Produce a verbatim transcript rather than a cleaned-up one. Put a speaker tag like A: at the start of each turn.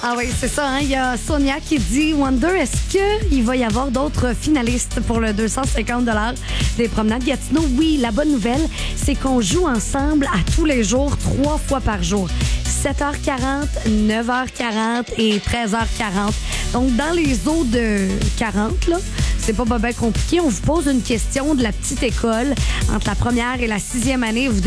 A: Ah oui, c'est ça. Hein? Il y a Sonia qui dit « Wonder, est-ce qu'il va y avoir d'autres finalistes pour le deux cent cinquante dollars des promenades Gatineau? » Oui, la bonne nouvelle, c'est qu'on joue ensemble à tous les jours, trois fois par jour. sept heures quarante, neuf heures quarante et treize heures quarante. Donc, dans les eaux de quarante, là, c'est pas bien compliqué. On vous pose une question de la petite école entre la première et la sixième année. Vous